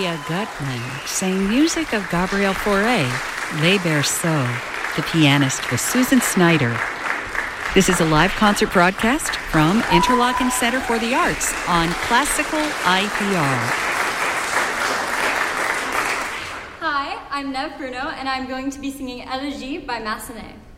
Sylvia Gutman sang music of Gabriel Fauré, Les Berceaux. The pianist was Susan Snyder. This is a live concert broadcast from Interlochen Center for the Arts on Classical IPR. Hi, I'm Nev Bruno, and I'm going to be singing Elegie by Massenet.